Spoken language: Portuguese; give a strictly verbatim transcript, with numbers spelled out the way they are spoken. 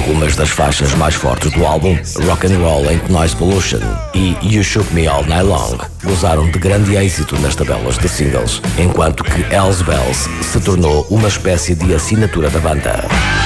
Algumas das faixas mais fortes do álbum, Rock and Roll Ain't Noise Pollution e You Shook Me All Night Long, gozaram de grande êxito nas tabelas de singles, enquanto que Hells Bells se tornou uma espécie de assinatura da banda.